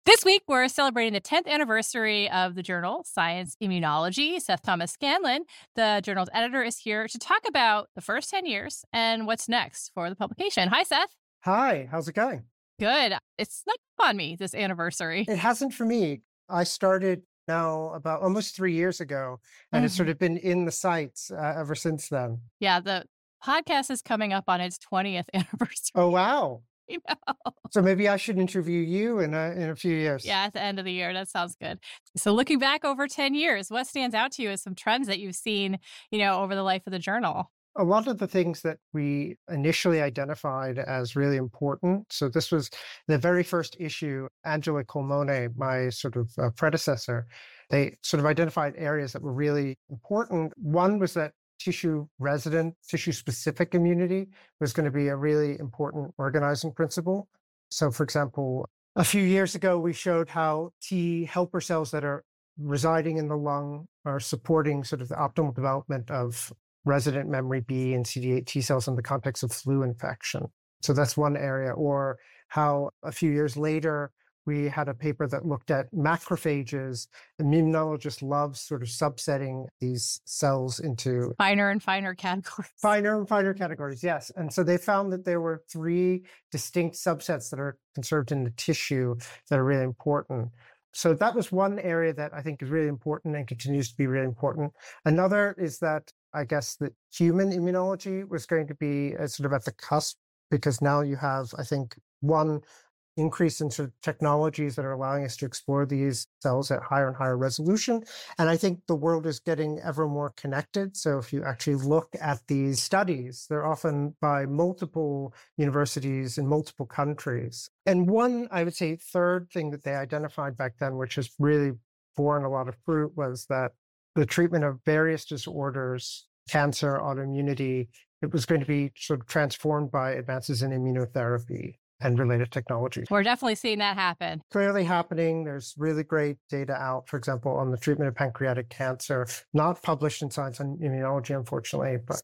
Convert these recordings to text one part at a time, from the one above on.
This week, we're celebrating the 10th anniversary of the journal Science Immunology. Seth Thomas Scanlon, the journal's editor, is here to talk about the first 10 years and what's next for the publication. Hi, Seth. Hi, how's it going? Good. It's snuck up on me, this anniversary. It hasn't for me. I started now about almost 3 years ago, and it's sort of been in the sights ever since then. Yeah, the podcast is coming up on its 20th anniversary. Oh, wow. You know? So maybe I should interview you in a few years. Yeah, at the end of the year. That sounds good. So looking back over 10 years, what stands out to you as some trends that you've seen, over the life of the journal? A lot of the things that we initially identified as really important. So this was the very first issue. Angela Colmone, my sort of predecessor, they sort of identified areas that were really important. One was that tissue-resident, tissue-specific immunity was going to be a really important organizing principle. So, for example, a few years ago, we showed how T helper cells that are residing in the lung are supporting sort of the optimal development of resident memory B and CD8 T cells in the context of flu infection. So that's one area. Or how a few years later, we had a paper that looked at macrophages. Immunologists love sort of subsetting these cells into finer and finer categories. Finer and finer categories, yes. And so they found that there were 3 distinct subsets that are conserved in the tissue that are really important. So that was one area that I think is really important and continues to be really important. Another is that I guess that human immunology was going to be sort of at the cusp, because now you have, I think, one increase in sort of technologies that are allowing us to explore these cells at higher and higher resolution. And I think the world is getting ever more connected. So if you actually look at these studies, they're often by multiple universities in multiple countries. And one, I would say, third thing that they identified back then, which has really borne a lot of fruit, was that the treatment of various disorders, cancer, autoimmunity, it was going to be sort of transformed by advances in immunotherapy and related technologies. We're definitely seeing that happen. Clearly happening. There's really great data out, for example, on the treatment of pancreatic cancer, not published in Science and Immunology, unfortunately. But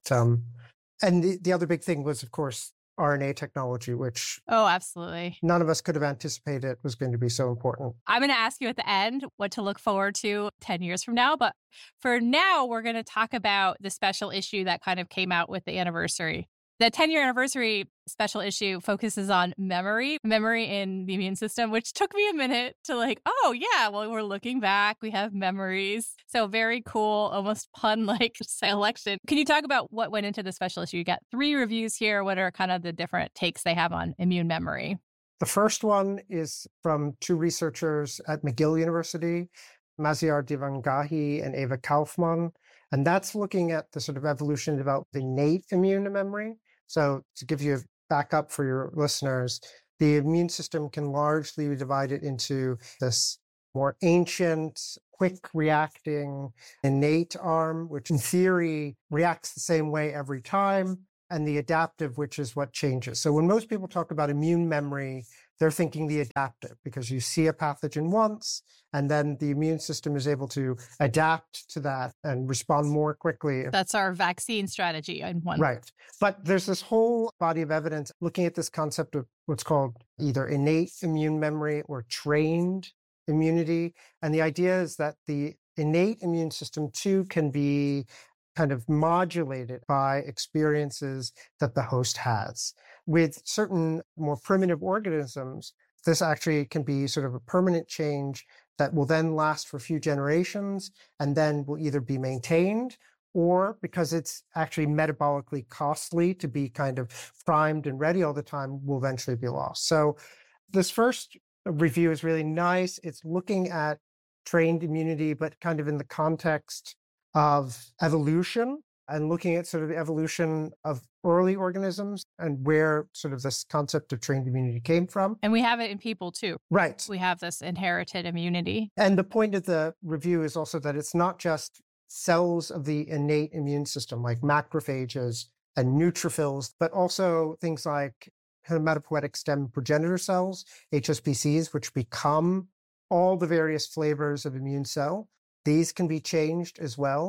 and the other big thing was, of course, RNA technology, which absolutely none of us could have anticipated was going to be so important. I'm going to ask you at the end what to look forward to 10 years from now. But for now, we're going to talk about the special issue that kind of came out with the anniversary. The 10-year anniversary special issue focuses on memory in the immune system, which took me a minute to we're looking back, we have memories. So very cool, almost pun-like selection. Can you talk about what went into the special issue? You got 3 reviews here. What are kind of the different takes they have on immune memory? The first one is from 2 researchers at McGill University, Maziar Divangahi and Eva Kaufmann. And that's looking at the sort of evolution about the innate immune memory. So to give you a backup for your listeners, the immune system can largely be divided into this more ancient, quick reacting innate arm, which in theory reacts the same way every time, and the adaptive, which is what changes. So when most people talk about immune memory, they're thinking the adaptive, because you see a pathogen once, and then the immune system is able to adapt to that and respond more quickly. That's our vaccine strategy in one. Right. But there's this whole body of evidence looking at this concept of what's called either innate immune memory or trained immunity. And the idea is that the innate immune system too can be kind of modulated by experiences that the host has. With certain more primitive organisms, this actually can be sort of a permanent change that will then last for a few generations and then will either be maintained, or because it's actually metabolically costly to be kind of primed and ready all the time, will eventually be lost. So this first review is really nice. It's looking at trained immunity, but kind of in the context of evolution and looking at sort of the evolution of early organisms and where sort of this concept of trained immunity came from. And we have it in people too. Right. We have this inherited immunity. And the point of the review is also that it's not just cells of the innate immune system like macrophages and neutrophils, but also things like hematopoietic stem progenitor cells, HSPCs, which become all the various flavors of immune cell. These can be changed as well.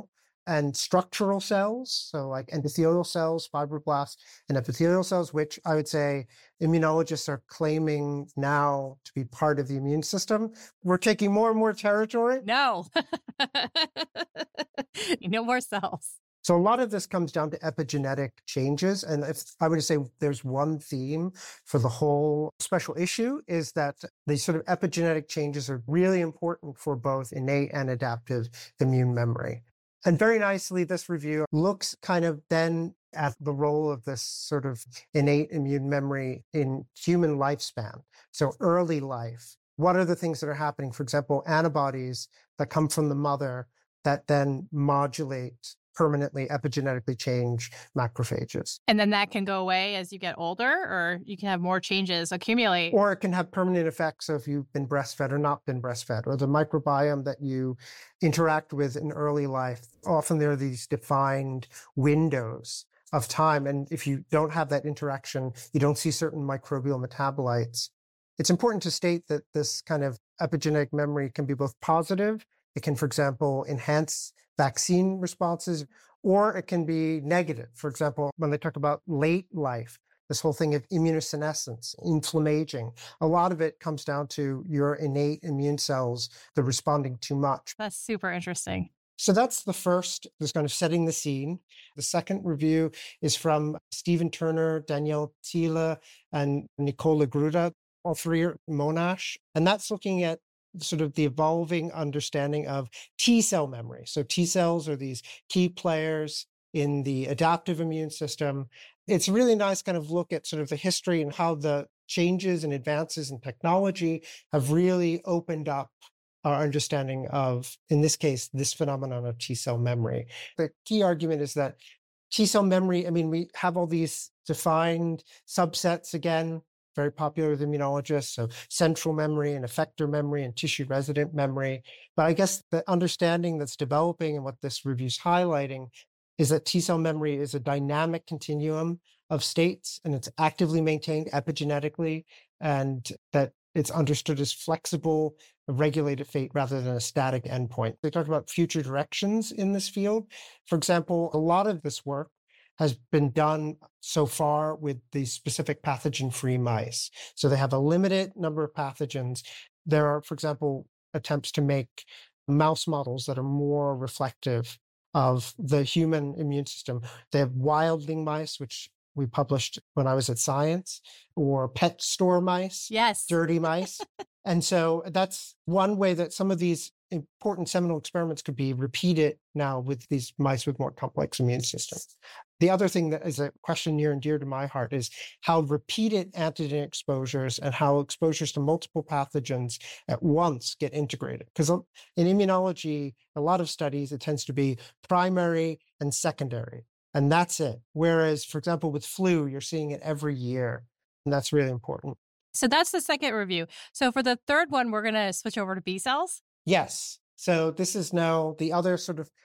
and structural cells, so like endothelial cells, fibroblasts, and epithelial cells, which I would say immunologists are claiming now to be part of the immune system. We're taking more and more territory. No. No more cells. So a lot of this comes down to epigenetic changes. And if I were to say there's one theme for the whole special issue, is that these sort of epigenetic changes are really important for both innate and adaptive immune memory. And very nicely, this review looks kind of then at the role of this sort of innate immune memory in human lifespan. So early life, what are the things that are happening? For example, antibodies that come from the mother that then modulate permanently epigenetically change macrophages. And then that can go away as you get older, or you can have more changes accumulate. Or it can have permanent effects if you've been breastfed or not been breastfed, or the microbiome that you interact with in early life. Often there are these defined windows of time. And if you don't have that interaction, you don't see certain microbial metabolites. It's important to state that this kind of epigenetic memory can be both positive. It can, for example, enhance vaccine responses, or it can be negative. For example, when they talk about late life, this whole thing of immunosenescence, inflammaging, a lot of it comes down to your innate immune cells, they're responding too much. That's super interesting. So that's the first, this kind of setting the scene. The second review is from Stephen Turner, Danielle Thiele, and Nicola Gruda. All three are Monash. And that's looking at sort of the evolving understanding of T cell memory. So T cells are these key players in the adaptive immune system. It's a really nice kind of look at sort of the history and how the changes and advances in technology have really opened up our understanding of, in this case, this phenomenon of T cell memory. The key argument is that T cell memory, I mean, we have all these defined subsets again, very popular with immunologists, so central memory and effector memory and tissue resident memory. But I guess the understanding that's developing and what this review is highlighting is that T cell memory is a dynamic continuum of states, and it's actively maintained epigenetically, and that it's understood as flexible, a regulated fate rather than a static endpoint. They talk about future directions in this field. For example, a lot of this work has been done so far with the specific pathogen-free mice. So they have a limited number of pathogens. There are, for example, attempts to make mouse models that are more reflective of the human immune system. They have wildling mice, which we published when I was at Science, or pet store mice, yes, dirty mice. And so that's one way that some of these important seminal experiments could be repeated now with these mice with more complex immune systems. The other thing that is a question near and dear to my heart is how repeated antigen exposures and how exposures to multiple pathogens at once get integrated. Because in immunology, a lot of studies, it tends to be primary and secondary, and that's it. Whereas, for example, with flu, you're seeing it every year, and that's really important. So that's the second review. So for the third one, we're going to switch over to B cells? Yes. So this is now the other sort of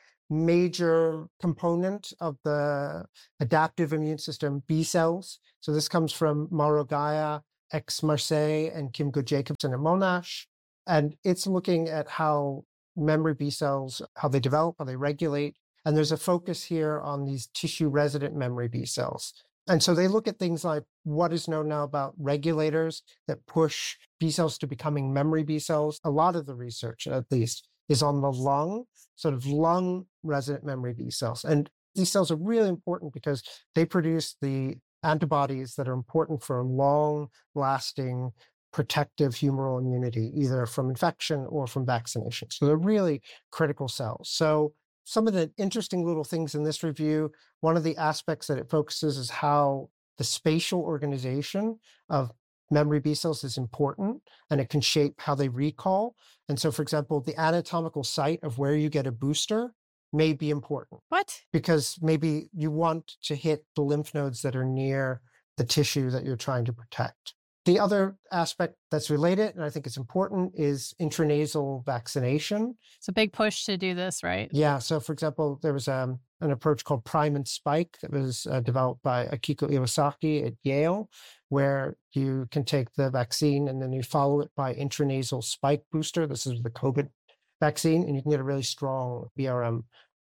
major component of the adaptive immune system, B cells. So this comes from Mauro Gaia, Aix-Marseille, and Kim Good-Jacobson and Monash. And it's looking at how memory B cells, how they develop, how they regulate. And there's a focus here on these tissue-resident memory B cells. And so they look at things like what is known now about regulators that push B cells to becoming memory B cells. A lot of the research, at least, is on the lung, sort of lung resident memory B cells. And these cells are really important because they produce the antibodies that are important for long-lasting protective humoral immunity, either from infection or from vaccination. So they're really critical cells. So some of the interesting little things in this review, one of the aspects that it focuses is how the spatial organization of memory B cells is important, and it can shape how they recall. And so, for example, the anatomical site of where you get a booster may be important. What? Because maybe you want to hit the lymph nodes that are near the tissue that you're trying to protect. The other aspect that's related, and I think it's important, is intranasal vaccination. It's a big push to do this, right? Yeah. So, for example, there was an approach called Prime and Spike that was developed by Akiko Iwasaki at Yale, where you can take the vaccine and then you follow it by intranasal spike booster. This is the COVID vaccine, and you can get a really strong BRM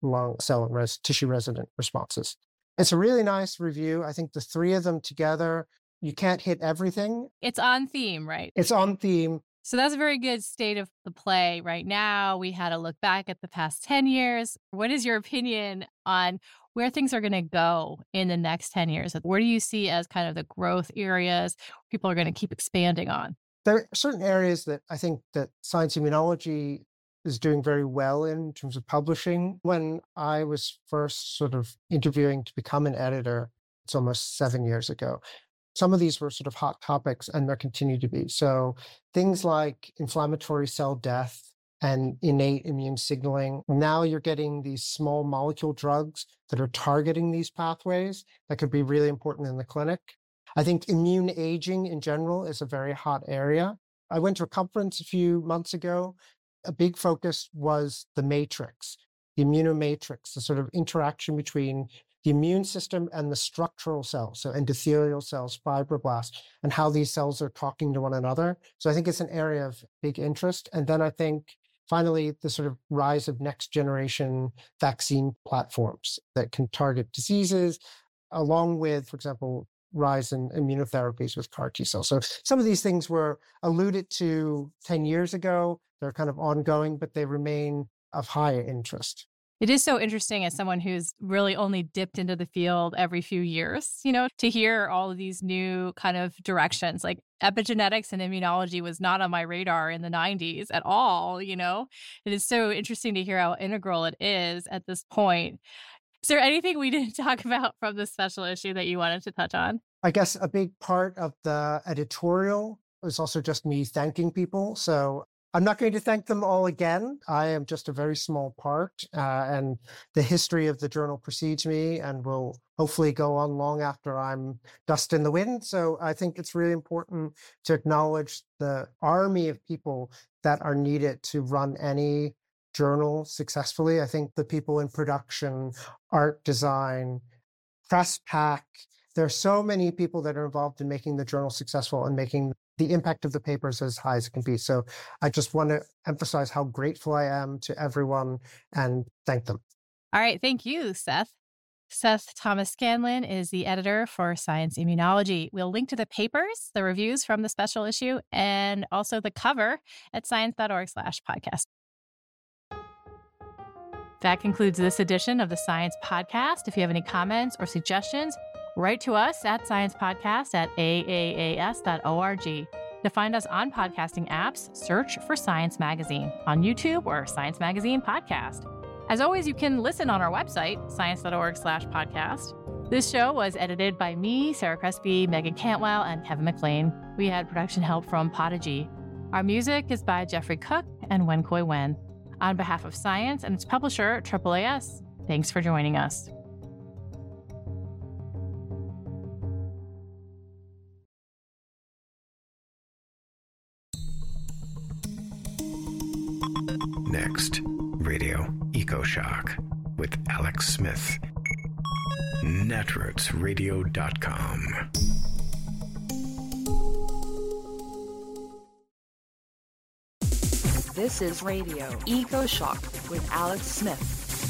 lung cell and tissue resident responses. It's a really nice review. I think the three of them together, you can't hit everything. It's on theme, right? It's on theme. So that's a very good state of the play right now. We had a look back at the past 10 years. What is your opinion on where things are going to go in the next 10 years? Where do you see as kind of the growth areas people are going to keep expanding on? There are certain areas that I think that science immunology is doing very well in terms of publishing. When I was first sort of interviewing to become an editor, it's almost 7 years ago, some of these were sort of hot topics and there continue to be. So things like inflammatory cell death and innate immune signaling. Now you're getting these small molecule drugs that are targeting these pathways that could be really important in the clinic. I think immune aging in general is a very hot area. I went to a conference a few months ago. A big focus was the matrix, the immunomatrix, the sort of interaction between the immune system and the structural cells, so endothelial cells, fibroblasts, and how these cells are talking to one another. So I think it's an area of big interest. And then I think finally, the sort of rise of next generation vaccine platforms that can target diseases, along with, for example, rise in immunotherapies with CAR T cells. So some of these things were alluded to 10 years ago. They're kind of ongoing, but they remain of high interest. It is so interesting as someone who's really only dipped into the field every few years, to hear all of these new kind of directions. Like epigenetics and immunology was not on my radar in the 90s at all, It is so interesting to hear how integral it is at this point. Is there anything we didn't talk about from the special issue that you wanted to touch on? I guess a big part of the editorial was also just me thanking people. So I'm not going to thank them all again. I am just a very small part, and the history of the journal precedes me and will hopefully go on long after I'm dust in the wind. So I think it's really important to acknowledge the army of people that are needed to run any journal successfully. I think the people in production, art design, press pack, there are so many people that are involved in making the journal successful and making the impact of the papers as high as it can be. So I just want to emphasize how grateful I am to everyone and thank them. All right. Thank you, Seth. Seth Thomas Scanlon is the editor for Science Immunology. We'll link to the papers, the reviews from the special issue, and also the cover at science.org/podcast. That concludes this edition of the Science Podcast. If you have any comments or suggestions, write to us at sciencepodcast@aaas.org. To find us on podcasting apps, search for Science Magazine on YouTube or Science Magazine Podcast. As always, you can listen on our website, science.org/podcast. This show was edited by me, Sarah Crespi, Megan Cantwell, and Kevin McLean. We had production help from Podigy. Our music is by Jeffrey Cook and Wen Koi Wen. On behalf of Science and its publisher, AAAS, thanks for joining us. Next, Radio EcoShock with Alex Smith. Netrootsradio.com. This is Radio EcoShock with Alex Smith.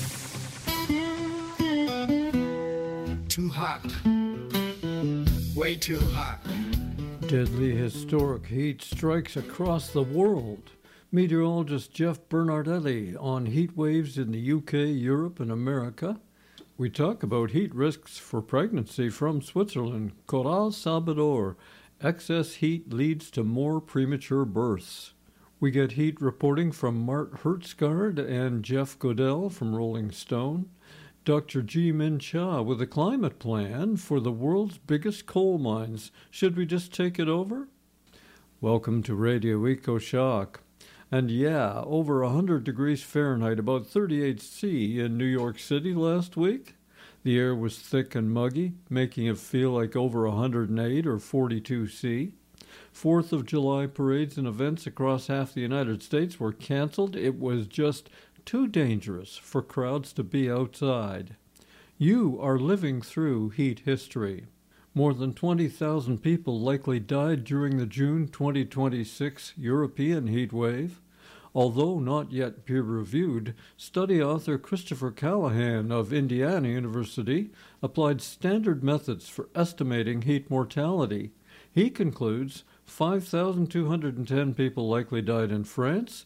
Too hot. Way too hot. Deadly historic heat strikes across the world. Meteorologist Jeff Bernardelli on heat waves in the UK, Europe, and America. We talk about heat risks for pregnancy from Switzerland. Coral Salvador. Excess heat leads to more premature births. We get heat reporting from Mart Hertsgaard and Jeff Godell from Rolling Stone. Dr. Ji-Min Cha with a climate plan for the world's biggest coal mines. Should we just take it over? Welcome to Radio EcoShock. And yeah, over 100 degrees Fahrenheit, about 38 C in New York City last week. The air was thick and muggy, making it feel like over 108 or 42 C. 4th of July parades and events across half the United States were canceled. It was just too dangerous for crowds to be outside. You are living through heat history. More than 20,000 people likely died during the June 2026 European heat wave. Although not yet peer-reviewed, study author Christopher Callahan of Indiana University applied standard methods for estimating heat mortality. He concludes 5,210 people likely died in France,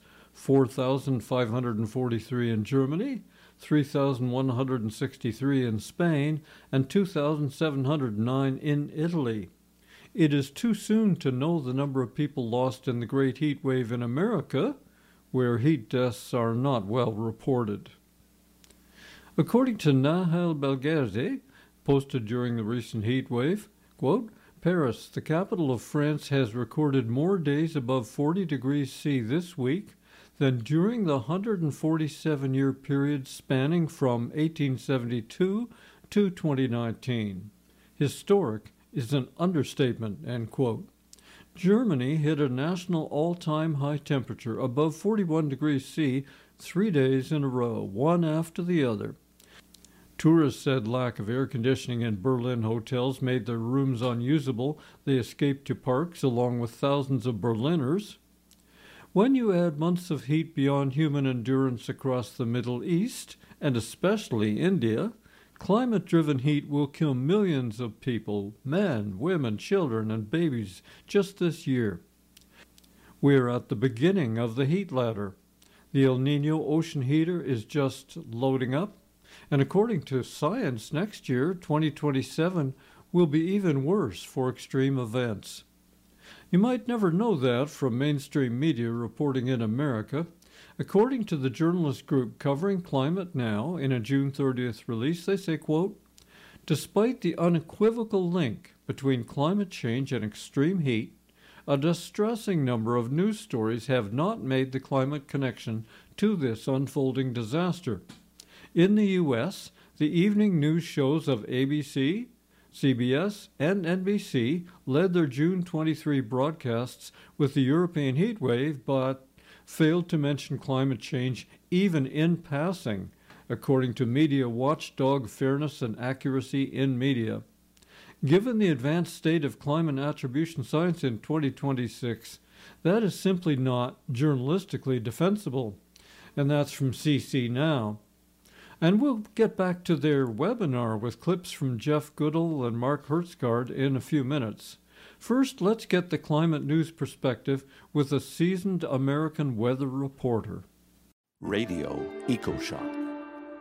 4,543 in Germany, 3,163 in Spain, and 2,709 in Italy. It is too soon to know the number of people lost in the great heat wave in America, where heat deaths are not well reported. According to Nahel Belghese, posted during the recent heat wave, quote, Paris, the capital of France, has recorded more days above 40 degrees C this week than during the 147-year period spanning from 1872 to 2019. Historic is an understatement, end quote. Germany hit a national all-time high temperature above 41 degrees C 3 days in a row, one after the other. Tourists said lack of air conditioning in Berlin hotels made their rooms unusable. They escaped to parks along with thousands of Berliners. When you add months of heat beyond human endurance across the Middle East, and especially India, climate-driven heat will kill millions of people, men, women, children, and babies just this year. We are at the beginning of the heat ladder. The El Niño ocean heater is just loading up. And according to science, next year, 2027, will be even worse for extreme events. You might never know that from mainstream media reporting in America. According to the journalist group covering Climate Now in a June 30th release, they say, quote, despite the unequivocal link between climate change and extreme heat, a distressing number of news stories have not made the climate connection to this unfolding disaster. In the U.S., the evening news shows of ABC, CBS, and NBC led their June 23 broadcasts with the European heat wave, but failed to mention climate change even in passing, according to media watchdog Fairness and Accuracy in Media. Given the advanced state of climate attribution science in 2026, that is simply not journalistically defensible. And that's from CC Now. And we'll get back to their webinar with clips from Jeff Goodall and Mark Hertzgaard in a few minutes. First, let's get the climate news perspective with a seasoned American weather reporter. Radio EcoShock.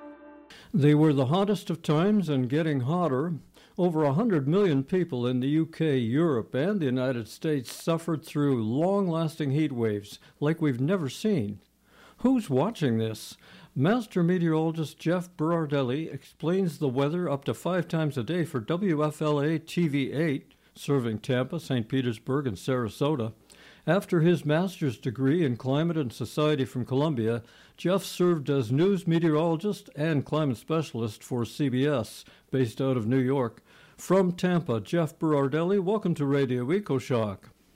They were the hottest of times and getting hotter. Over 100 million people in the UK, Europe, and the United States suffered through long-lasting heat waves like we've never seen. Who's watching this? Master meteorologist Jeff Berardelli explains the weather up to 5 times a day for WFLA TV8, serving Tampa, St. Petersburg, and Sarasota. After his master's degree in climate and society from Columbia, Jeff served as news meteorologist and climate specialist for CBS, based out of New York. From Tampa, Jeff Berardelli, welcome to Radio EcoShock.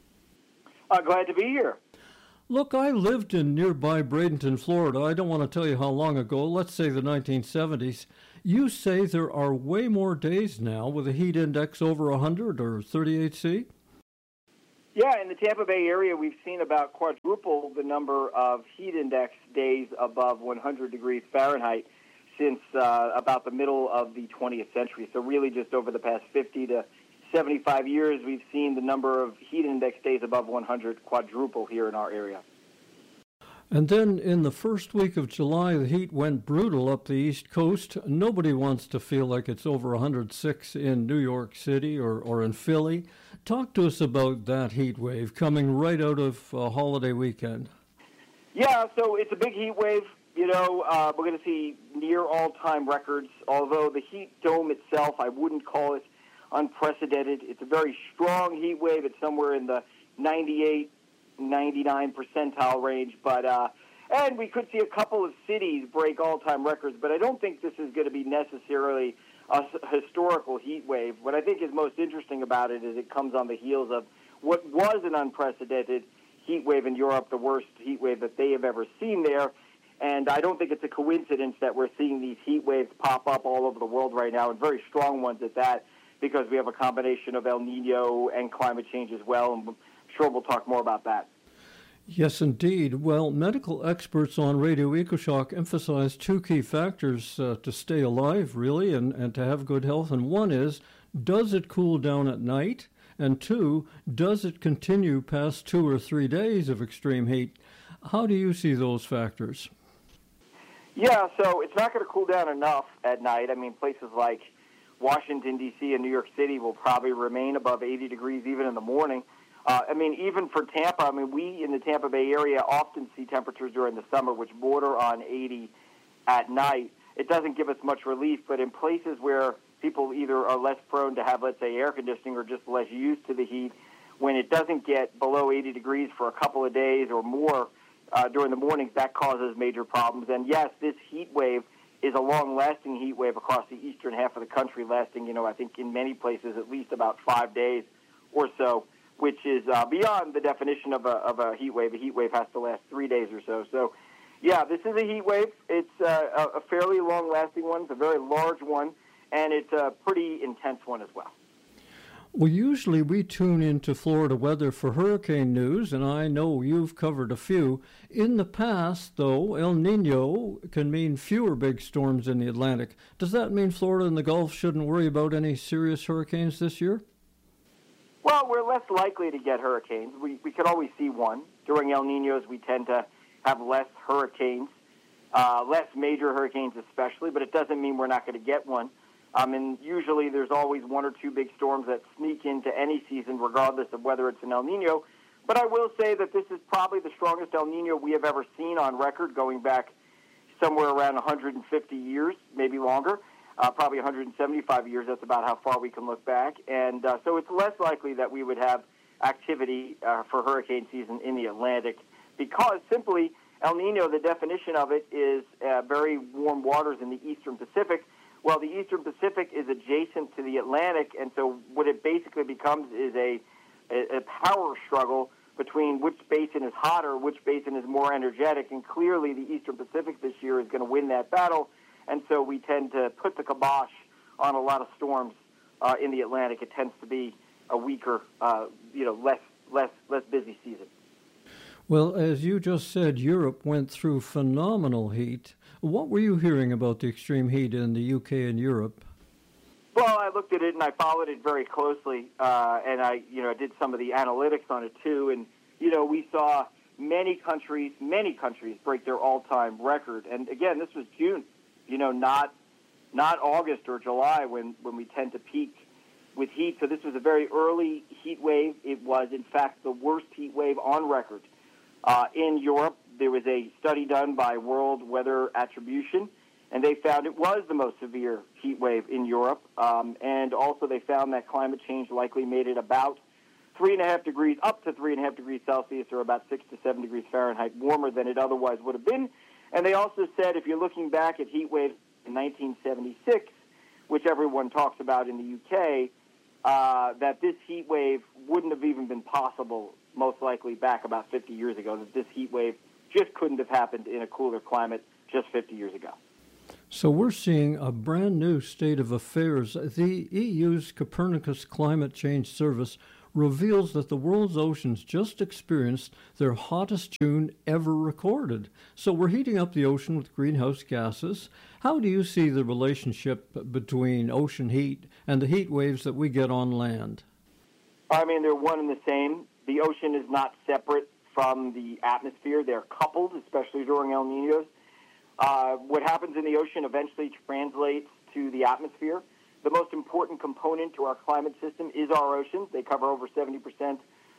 Glad to be here. Look, I lived in nearby Bradenton, Florida. I don't want to tell you how long ago, let's say the 1970s. You say there are way more days now with a heat index over 100 or 38C? Yeah, in the Tampa Bay area, we've seen about quadruple the number of heat index days above 100 degrees Fahrenheit since about the middle of the 20th century. So really just over the past 50 to 75 years, we've seen the number of heat index days above 100 quadruple here in our area. And then in the first week of July, the heat went brutal up the East Coast. Nobody wants to feel like it's over 106 in New York City or in Philly. Talk to us about that heat wave coming right out of a holiday weekend. Yeah, so it's a big heat wave. You know, we're going to see near all-time records. Although the heat dome itself, I wouldn't call it unprecedented. It's a very strong heat wave. It's somewhere in the 98, 99 percentile range. But and we could see a couple of cities break all-time records, but I don't think this is going to be necessarily a historical heat wave. What I think is most interesting about it is it comes on the heels of what was an unprecedented heat wave in Europe, the worst heat wave that they have ever seen there. And I don't think it's a coincidence that we're seeing these heat waves pop up all over the world right now, and very strong ones at that, because we have a combination of El Niño and climate change as well, and I'm sure we'll talk more about that. Yes, indeed. Well, medical experts on Radio EcoShock emphasize two key factors to stay alive, really, and to have good health. And one is, does it cool down at night? And two, does it continue past 2 or 3 days of extreme heat? How do you see those factors? Yeah, so it's not going to cool down enough at night. I mean, places like Washington, D.C. and New York City will probably remain above 80 degrees even in the morning. Even for Tampa, we in the Tampa Bay area often see temperatures during the summer which border on 80 at night. It doesn't give us much relief, but in places where people either are less prone to have, let's say, air conditioning or just less used to the heat, when it doesn't get below 80 degrees for a couple of days or more during the mornings, that causes major problems. And yes, this heat wave is a long-lasting heat wave across the eastern half of the country, lasting, I think in many places at least about 5 days or so, which is beyond the definition of a heat wave. A heat wave has to last 3 days or so. So, yeah, this is a heat wave. It's a fairly long-lasting one. It's a very large one, and it's a pretty intense one as well. Well, usually we tune into Florida weather for hurricane news, and I know you've covered a few. In the past, though, El Nino can mean fewer big storms in the Atlantic. Does that mean Florida and the Gulf shouldn't worry about any serious hurricanes this year? Well, we're less likely to get hurricanes. We could always see one. During El Ninos, we tend to have less hurricanes, less major hurricanes especially, but it doesn't mean we're not going to get one. And usually there's always 1 or 2 big storms that sneak into any season, regardless of whether it's an El Nino. But I will say that this is probably the strongest El Nino we have ever seen on record, going back somewhere around 150 years, maybe longer. Probably 175 years. That's about how far we can look back. And so it's less likely that we would have activity for hurricane season in the Atlantic because simply El Nino, the definition of it is very warm waters in the eastern Pacific. Well, the eastern Pacific is adjacent to the Atlantic, and so what it basically becomes is a power struggle between which basin is hotter, which basin is more energetic, and clearly the eastern Pacific this year is going to win that battle. And so we tend to put the kibosh on a lot of storms in the Atlantic. It tends to be a weaker, less busy season. Well, as you just said, Europe went through phenomenal heat. What were you hearing about the extreme heat in the UK and Europe? Well, I looked at it and I followed it very closely, and I did some of the analytics on it too. And we saw many countries break their all-time record. And again, this was June. Not August or July when we tend to peak with heat. So this was a very early heat wave. It was, in fact, the worst heat wave on record. In Europe, there was a study done by World Weather Attribution, and they found it was the most severe heat wave in Europe. And also they found that climate change likely made it about 3.5 degrees, up to 3.5 degrees Celsius, or about 6 to 7 degrees Fahrenheit warmer than it otherwise would have been. And they also said, if you're looking back at heat waves in 1976, which everyone talks about in the UK, that this heat wave wouldn't have even been possible, most likely back about 50 years ago, that this heat wave just couldn't have happened in a cooler climate just 50 years ago. So we're seeing a brand new state of affairs. The EU's Copernicus Climate Change Service reveals that the world's oceans just experienced their hottest June ever recorded. So we're heating up the ocean with greenhouse gases. How do you see the relationship between ocean heat and the heat waves that we get on land? They're one and the same. The ocean is not separate from the atmosphere. They're coupled, especially during El Ninos. What happens in the ocean eventually translates to the atmosphere. The most important component to our climate system is our oceans. They cover over 70%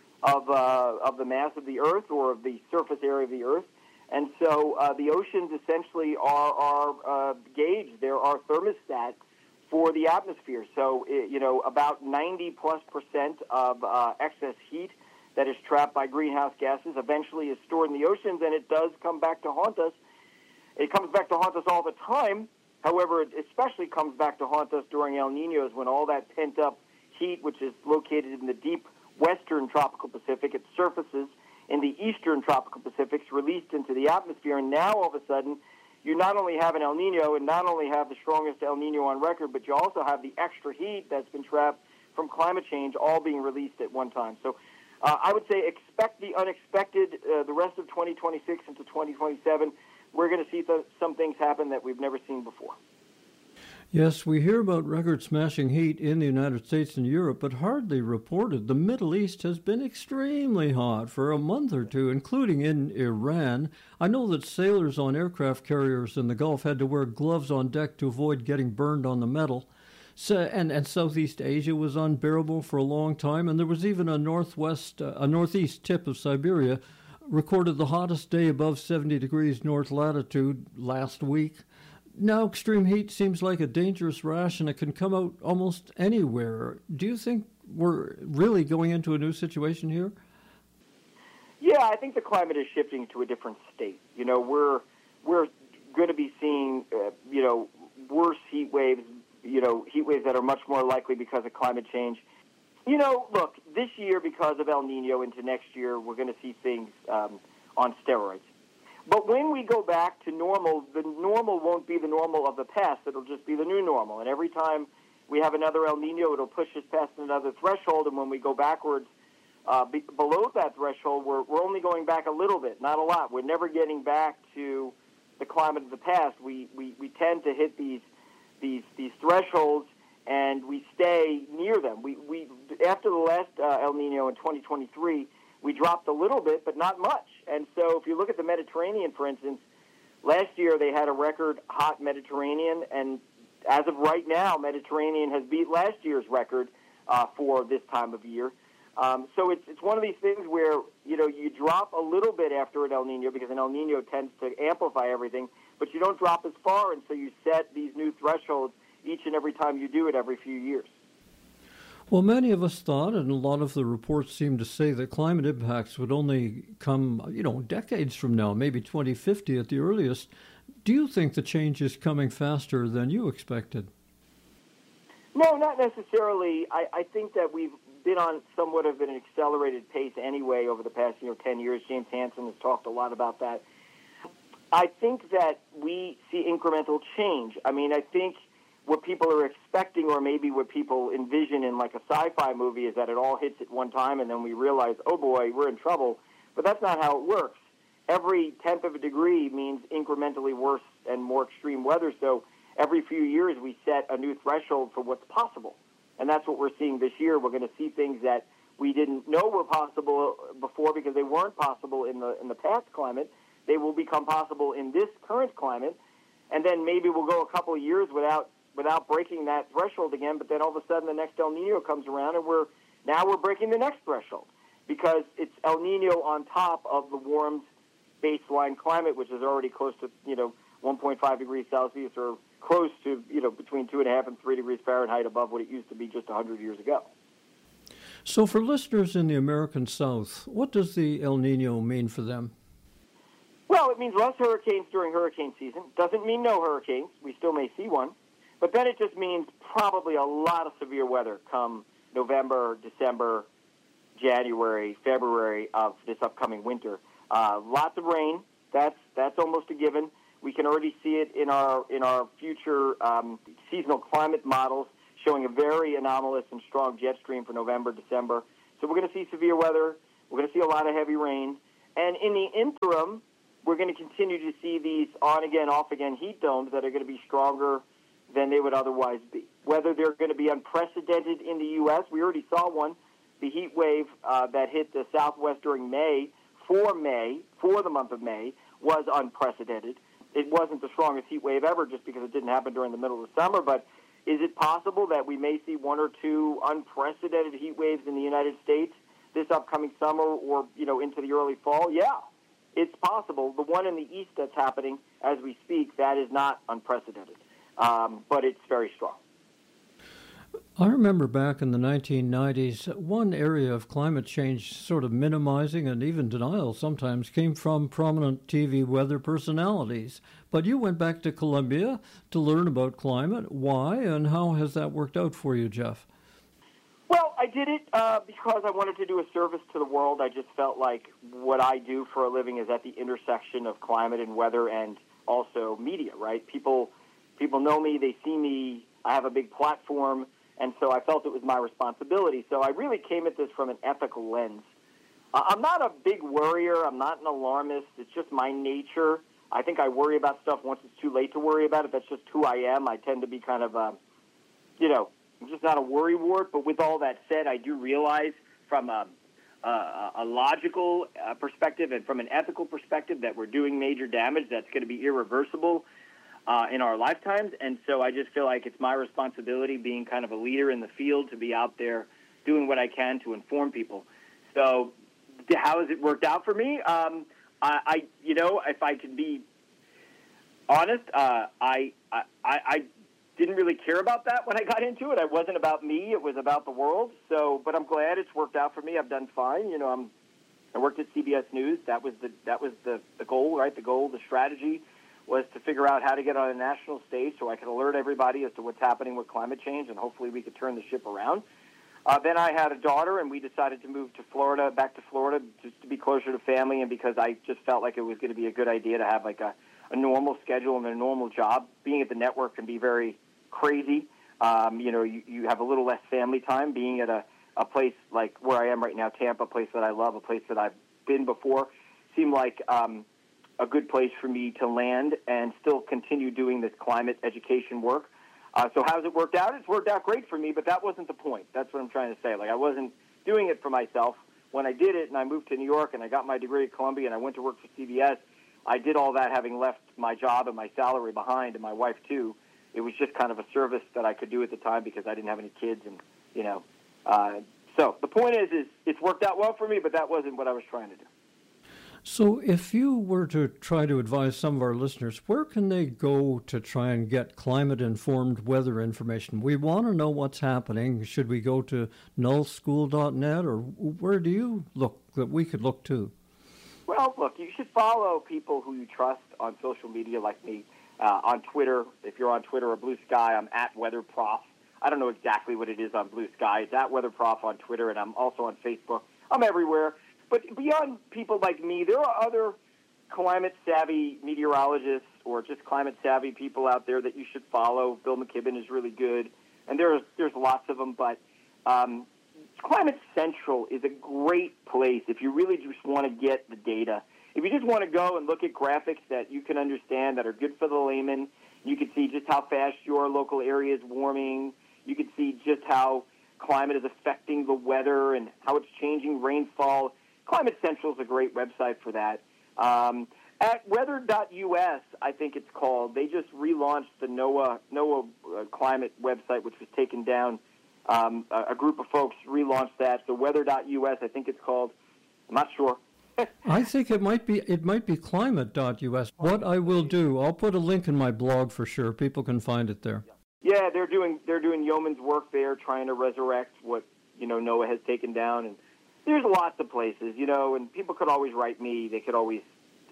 of the mass of the Earth, or of the surface area of the Earth. And so the oceans essentially are our gauge. They're our thermostat for the atmosphere. So, about 90+% of excess heat that is trapped by greenhouse gases eventually is stored in the oceans, and it does come back to haunt us. It comes back to haunt us all the time. However, it especially comes back to haunt us during El Ninos, when all that pent-up heat, which is located in the deep western tropical Pacific, it surfaces in the eastern tropical Pacific, is released into the atmosphere. And now, all of a sudden, you not only have an El Nino and not only have the strongest El Nino on record, but you also have the extra heat that's been trapped from climate change all being released at one time. So I would say expect the unexpected. The rest of 2026 into 2027, we're going to see some things happen that we've never seen before. Yes, we hear about record-smashing heat in the United States and Europe, but hardly reported. The Middle East has been extremely hot for a month or two, including in Iran. I know that sailors on aircraft carriers in the Gulf had to wear gloves on deck to avoid getting burned on the metal. So, and Southeast Asia was unbearable for a long time, and there was even a northeast tip of Siberia recorded the hottest day above 70 degrees north latitude last week. Now extreme heat seems like a dangerous rash, and it can come out almost anywhere. Do you think we're really going into a new situation here? Yeah, I think the climate is shifting to a different state. We're going to be seeing, worse heat waves, heat waves that are much more likely because of climate change. Look, this year, because of El Nino into next year, we're going to see things on steroids. But when we go back to normal, the normal won't be the normal of the past. It'll just be the new normal. And every time we have another El Nino, it'll push us past another threshold. And when we go backwards below that threshold, we're only going back a little bit, not a lot. We're never getting back to the climate of the past. We tend to hit these thresholds, and we stay near them. We after the last El Nino in 2023, we dropped a little bit, but not much. And so if you look at the Mediterranean, for instance, last year they had a record hot Mediterranean, and as of right now, Mediterranean has beat last year's record for this time of year. So it's one of these things where, you drop a little bit after an El Nino because an El Nino tends to amplify everything, but you don't drop as far, and so you set these new thresholds each and every time you do it every few years. Well, many of us thought, and a lot of the reports seem to say, that climate impacts would only come, decades from now, maybe 2050 at the earliest. Do you think the change is coming faster than you expected? No, not necessarily. I think that we've been on somewhat of an accelerated pace anyway over the past 10 years. James Hansen has talked a lot about that. I think that we see incremental change. I think what people are expecting, or maybe what people envision in like a sci-fi movie, is that it all hits at one time and then we realize, oh boy, we're in trouble. But that's not how it works. Every tenth of a degree means incrementally worse and more extreme weather. So every few years we set a new threshold for what's possible. And that's what we're seeing this year. We're going to see things that we didn't know were possible before because they weren't possible in the past climate. They will become possible in this current climate. And then maybe we'll go a couple of years without breaking that threshold again, but then all of a sudden the next El Nino comes around and we're breaking the next threshold because it's El Nino on top of the warmed baseline climate, which is already close to 1.5 degrees Celsius, or close to between 2.5 and 3 degrees Fahrenheit above what it used to be just 100 years ago. So for listeners in the American South, what does the El Nino mean for them? Well, it means less hurricanes during hurricane season. Doesn't mean no hurricanes. We still may see one. But then it just means probably a lot of severe weather come November, December, January, February of this upcoming winter. Lots of rain. That's almost a given. We can already see it in our future seasonal climate models showing a very anomalous and strong jet stream for November, December. So we're going to see severe weather. We're going to see a lot of heavy rain. And in the interim, we're going to continue to see these on-again, off-again heat domes that are going to be stronger than they would otherwise be. Whether they're going to be unprecedented in the U.S., we already saw one. The heat wave that hit the Southwest during May, for the month of May, was unprecedented. It wasn't the strongest heat wave ever just because it didn't happen during the middle of the summer, but is it possible that we may see one or two unprecedented heat waves in the United States this upcoming summer or, into the early fall? Yeah, it's possible. The one in the east that's happening as we speak, that is not unprecedented. But it's very strong. I remember back in the 1990s, one area of climate change sort of minimizing and even denial sometimes came from prominent TV weather personalities. But you went back to Columbia to learn about climate. Why, and how has that worked out for you, Jeff? Well, I did it because I wanted to do a service to the world. I just felt like what I do for a living is at the intersection of climate and weather and also media, right? People know me, they see me, I have a big platform, and so I felt it was my responsibility. So I really came at this from an ethical lens I'm not a big worrier. I'm not an alarmist. It's just my nature. I think I worry about stuff once it's too late to worry about it. That's just who I am. I tend to be kind of, I'm just not a worrywart. But with all that said, I do realize from a logical perspective and from an ethical perspective that we're doing major damage that's going to be irreversible in our lifetimes. And so I just feel like it's my responsibility, being kind of a leader in the field, to be out there doing what I can to inform people. So how has it worked out for me? If I can be honest, I didn't really care about that when I got into it. It wasn't about me; it was about the world. So, but I'm glad it's worked out for me. I've done fine. I worked at CBS News. That was the goal, right? The strategy was to figure out how to get on a national stage so I could alert everybody as to what's happening with climate change, and hopefully we could turn the ship around. Then I had a daughter, and we decided to move to Florida, back to Florida, just to be closer to family, and because I just felt like it was going to be a good idea to have like a normal schedule and a normal job. Being at the network can be very crazy. You have a little less family time. Being at a place like where I am right now, Tampa, a place that I love, a place that I've been before, seemed like a good place for me to land and still continue doing this climate education work. So how's it worked out? It's worked out great for me, but that wasn't the point. That's what I'm trying to say. Like, I wasn't doing it for myself. When I did it and I moved to New York and I got my degree at Columbia and I went to work for CBS, I did all that having left my job and my salary behind, and my wife too. It was just kind of a service that I could do at the time because I didn't have any kids. And, so the point is it's worked out well for me, but that wasn't what I was trying to do. So if you were to try to advise some of our listeners, where can they go to try and get climate-informed weather information? We want to know what's happening. Should we go to nullschool.net, or where do you look that we could look to? Well, look, you should follow people who you trust on social media like me. On Twitter, if you're on Twitter or Blue Sky, I'm at WeatherProf. I don't know exactly what it is on Blue Sky. It's at WeatherProf on Twitter, and I'm also on Facebook. I'm everywhere. But beyond people like me, there are other climate-savvy meteorologists or just climate-savvy people out there that you should follow. Bill McKibben is really good, and there's lots of them. But Climate Central is a great place if you really just want to get the data. If you just want to go and look at graphics that you can understand that are good for the layman, you can see just how fast your local area is warming. You can see just how climate is affecting the weather and how it's changing rainfall. Climate Central is a great website for that. At weather.us, I think it's called, they just relaunched the NOAA climate website, which was taken down. A group of folks relaunched that. So weather.us, I think it's called. I'm not sure. I think it might be climate.us. What I will do, I'll put a link in my blog for sure. People can find it there. Yeah, they're doing yeoman's work there, trying to resurrect what NOAA has taken down, and there's lots of places, and people could always write me. They could always,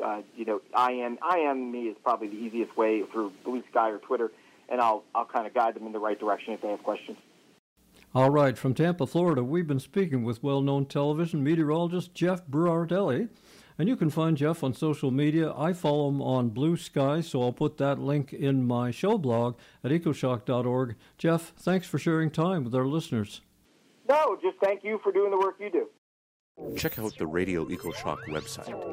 IM me is probably the easiest way through Blue Sky or Twitter, and I'll kind of guide them in the right direction if they have questions. All right, from Tampa, Florida, we've been speaking with well-known television meteorologist Jeff Berardelli, and you can find Jeff on social media. I follow him on Blue Sky, so I'll put that link in my show blog at ecoshock.org. Jeff, thanks for sharing time with our listeners. No, just thank you for doing the work you do. Check out the Radio EcoShock website,